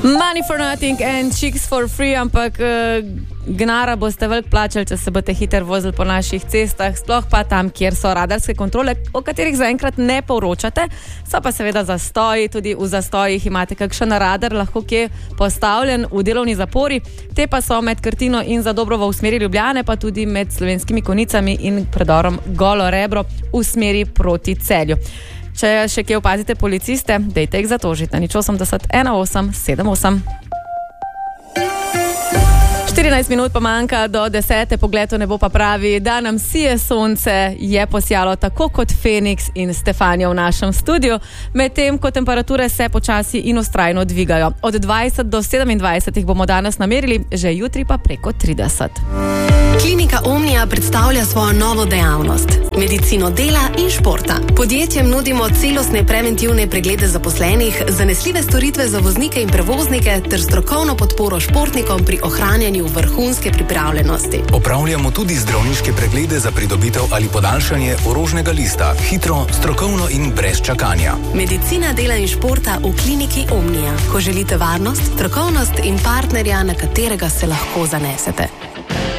Money for nothing and chicks for free, ampak gnara boste veliko plačali, če se boste hiter vozili po naših cestah, sploh pa tam, kjer so radarske kontrole, o katerih zaenkrat ne poročate. So pa seveda zastoji, tudi v zastojih imate kakšen radar, lahko kje postavljen v delovni zapori. Te pa so med Krtino in Zadobrovo v smeri Ljubljane, pa tudi med Slovenskimi Konjicami in predorom Golo Rebro v smeri proti Celju. Če še kje opazite policiste, dejte jih zatožiti na 080 1878. 14 minut pa manjka do 10. Pogled v nebo pa pravi, da nam sije sonce, je posijalo tako kot Feniks in Stefanija v našem studiu, medtem ko temperature se počasi in vztrajno dvigajo. Od 20 do 27 jih bomo danes namerili, že jutri pa preko 30. Klinika Omnia predstavlja svojo novo dejavnost, medicino dela in športa. Podjetjem nudimo celostne preventivne preglede zaposlenih, zanesljive storitve za voznike in prevoznike ter strokovno podporo športnikom pri ohranjanju vrhunske pripravljenosti. Opravljamo tudi zdravniške preglede za pridobitev ali podaljšanje orožnega lista, hitro, strokovno in brez čakanja. Medicina dela in športa v kliniki Omnia. Ko želite varnost, strokovnost in partnerja, na katerega se lahko zanesete.